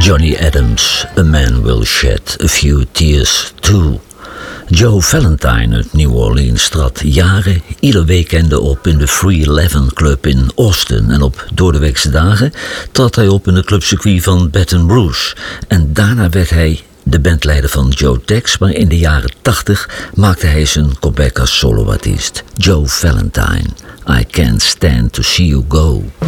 Johnny Adams, A Man Will Shed A Few Tears Too. Joe Valentine uit New Orleans trad jaren ieder weekend op in de 311 Club in Austin. En op doordeweekse dagen trad hij op in het clubcircuit van Baton Rouge. En daarna werd hij de bandleider van Joe Tex, maar in de jaren 80 maakte hij zijn comeback als soloartiest. Joe Valentine, I Can't Stand to See You Go.